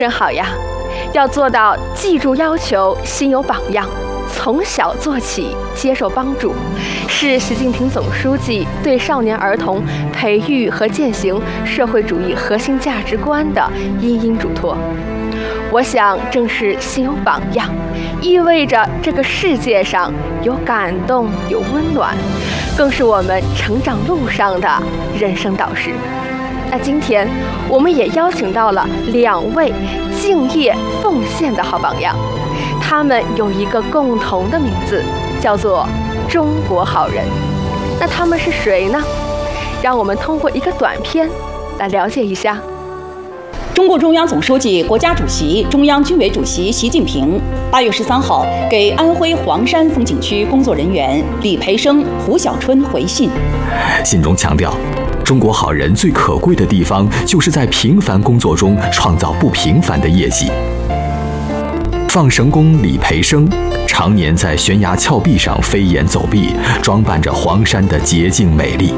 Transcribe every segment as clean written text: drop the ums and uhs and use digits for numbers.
真好呀！要做到记住要求，心有榜样，从小做起，接受帮助，是习近平总书记对少年儿童培育和践行社会主义核心价值观的殷殷嘱托。我想，正是心有榜样，意味着这个世界上有感动，有温暖，更是我们成长路上的人生导师。那今天我们也邀请到了2位敬业奉献的好榜样，他们有一个共同的名字，叫做中国好人。那他们是谁呢？让我们通过一个短片来了解一下。 中共中央总书记、国家主席、中央军委主席习近平8月13号给安徽黄山风景区工作人员李培生、胡小春回信， 信中强调，中国好人最可贵的地方，就是在平凡工作中创造不平凡的业绩。放绳工李培生常年在悬崖峭壁上飞檐走壁，装扮着黄山的洁净美丽。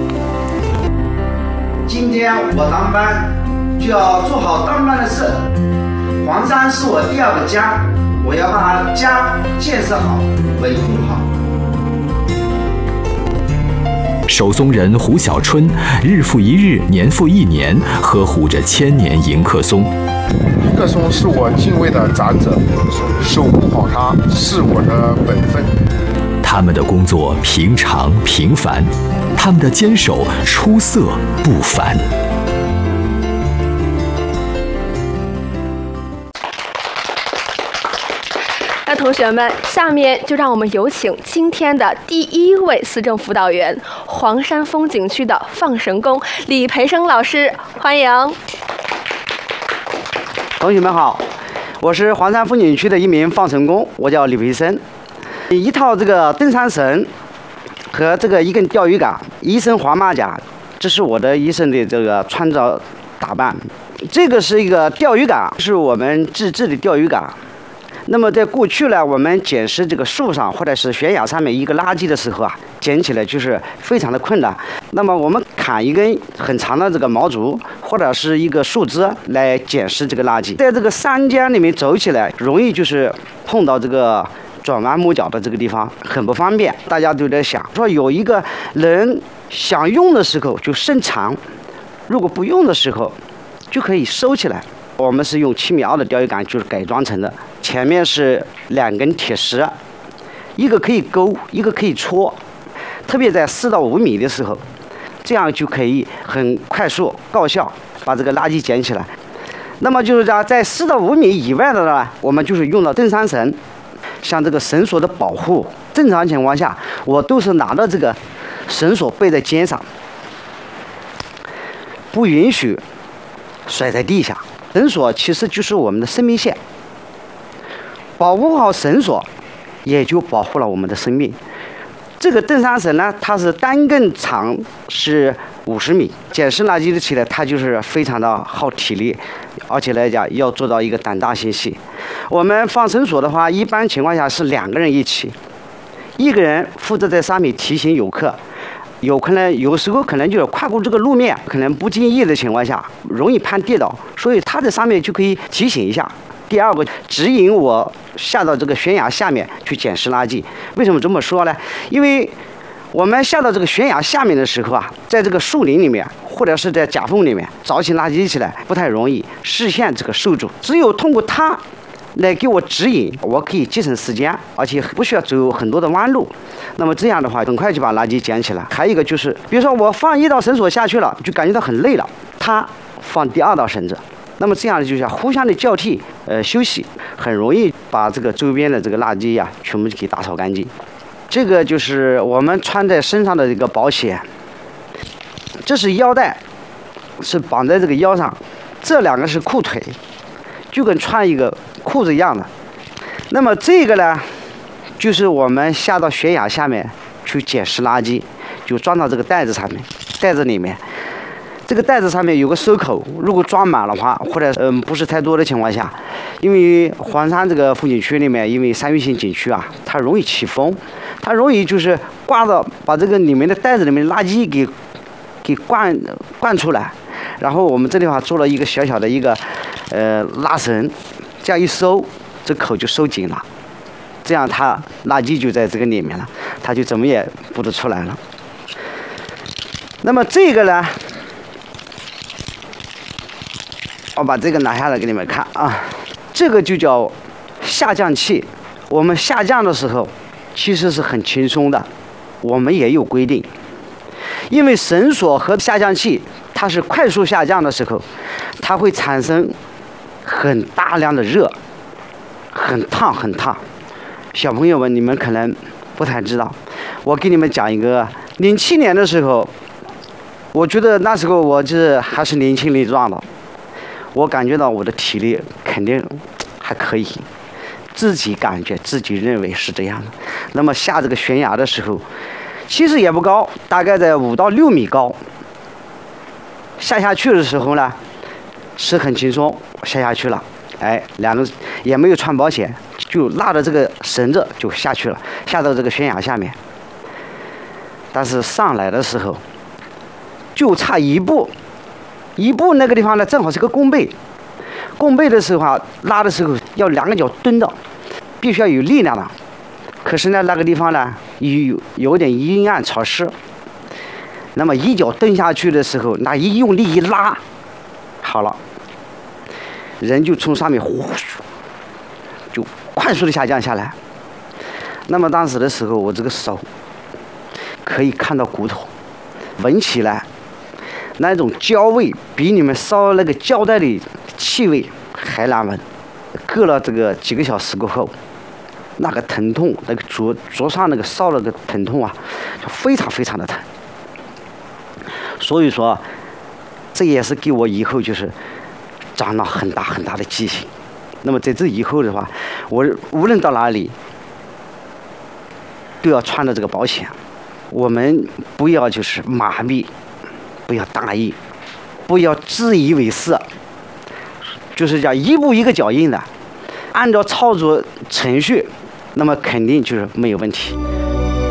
今天我当班，就要做好当班的事。黄山是我第2个家，我要把家建设好，维护好。 守松人胡小春日复一日，年复一年，呵护着千年迎客松。 迎客松是我敬畏的长者，守护好它是我的本分。 他们的工作平常平凡，他们的坚守出色不凡。 那同学们，下面就让我们有请今天的第1位思政辅导员，黄山风景区的放绳工李培生老师，欢迎。 同学们好，我是黄山风景区的一名放绳工，我叫李培生。一套这个登山绳和这个一根钓鱼竿，一身黄马甲，这是我的一身的这个穿着打扮。这个是一个钓鱼竿，是我们自制的钓鱼竿。那么在过去呢，我们捡拾这个树上或者是悬崖上面一个垃圾的时候啊，捡起来就是非常的困难。那么我们砍一根很长的这个毛竹或者是一个树枝来捡拾这个垃圾，在这个山间里面走起来，容易就是碰到这个转弯抹角的这个地方，很不方便。大家都在想说，有一个人想用的时候就伸长，如果不用的时候就可以收起来。我们是用7.2米的钓鱼竿，就是改装成的。前面是2根铁丝，一个可以勾，一个可以戳。特别在4到5米的时候，这样就可以很快速高效把这个垃圾捡起来。那么就是在4到5米以外的呢，我们就是用了登山绳。像这个绳索的保护，正常情况下我都是拿着这个绳索背在肩上，不允许甩在地下。绳索其实就是我们的生命线，保护好绳索，也就保护了我们的生命。这个登山绳呢，它是单根长是50米，捡拾垃圾的起来，它就是非常的耗体力，而且来讲要做到一个胆大心细。我们放绳索的话，一般情况下是2个人一起，一个人负责在上面提醒游客。有可能有时候可能就是跨过这个路面，可能不经意的情况下容易怕跌倒，所以他在上面就可以提醒一下。第2个指引我下到这个悬崖下面去捡拾垃圾。为什么这么说呢？因为我们下到这个悬崖下面的时候啊，在这个树林里面或者是在夹缝里面找起垃圾起来不太容易，视线这个受阻，只有通过它来给我指引，我可以节省时间，而且不需要走很多的弯路。那么这样的话，很快就把垃圾捡起来。还有一个就是，比如说我放1道绳索下去了，就感觉到很累了，他放第2道绳子，那么这样就是互相的交替，休息，很容易把这个周边的这个垃圾呀，全部给打扫干净。这个就是我们穿在身上的这个保险，这是腰带，是绑在这个腰上，这2个是裤腿，就跟穿一个裤子一样的。那么这个呢，就是我们下到悬崖下面去捡拾垃圾，就装到这个袋子上面，袋子里面，这个袋子上面有个收口，如果装满的话，或者不是太多的情况下，因为黄山这个风景区里面，因为山域性景区啊，它容易起风，它容易就是挂到把这个里面的袋子里面的垃圾给灌出来， 然后我们这地方做了一个小小的一个拉绳，这样一收，这口就收紧了，这样它垃圾就在这个里面了，它就怎么也不得出来了。那么这个呢，我把这个拿下来给你们看啊，这个就叫下降器。我们下降的时候其实是很轻松的，我们也有规定，因为绳索和下降器它是快速下降的时候，它会产生很大量的热，很烫很烫。小朋友们，你们可能不太知道，我给你们讲一个，07年的时候，我觉得那时候我还是年轻力壮的，我感觉到我的体力肯定还可以，自己感觉自己认为是这样的。那么下这个悬崖的时候，其实也不高，大概在5到6米高。下去的时候呢，是很轻松，下去了。哎，两个也没有穿保险，就拉着这个绳子就下去了，下到这个悬崖下面。但是上来的时候，就差一步那个地方呢，正好是个弓背。弓背的时候啊，拉的时候要2个脚蹲着，必须要有力量的。可是呢，那个地方呢有点阴暗潮湿。那么一脚蹬下去的时候，那一用力一拉，好了，人就从上面呼就快速的下降下来。那么当时的时候，我这个手可以看到骨头，闻起来那种焦味比你们烧那个胶带的气味还难闻。隔了这个几个小时过后，那个疼痛，那个灼伤那个烧那个疼痛啊，就非常非常的疼。所以说，这也是给我以后就是长了很大很大的记性。那么在这以后的话，我无论到哪里都要穿着这个保险。我们不要就是麻痹，不要大意，不要自以为是，就是叫一步一个脚印的，按照操作程序，那么肯定就是没有问题。